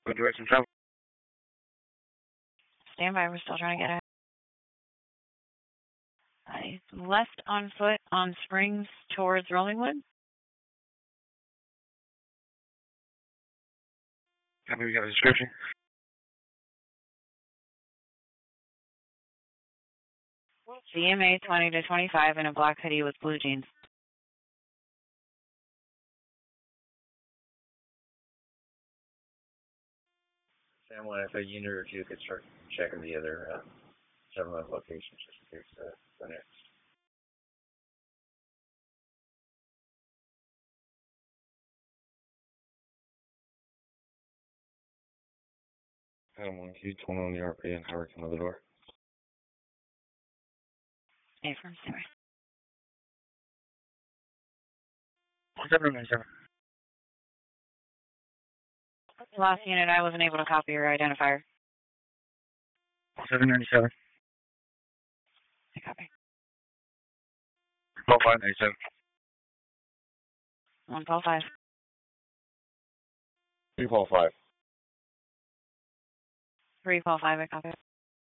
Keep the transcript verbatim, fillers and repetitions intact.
What direction travel? Stand by, we're still trying to get out. Uh, he's left on foot on Springs towards Rollingwood. Copy, we got a description. C M A twenty to twenty-five in a black hoodie with blue jeans. Sam, if a unit or two could start checking the other uh, settlement locations just in case uh, the next. Adam one Q, twenty on the R P and Howard come to the door. A firm, sorry. seven ninety-seven. Last unit, I wasn't able to copy your identifier. seven ninety-seven. I copy. twelve five ninety-seven. one twelve five. three twelve five. three twelve five, I copy.